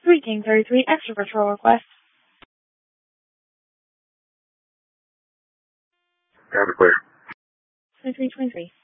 Greeting 33 extra patrol request. Got it clear. 2323.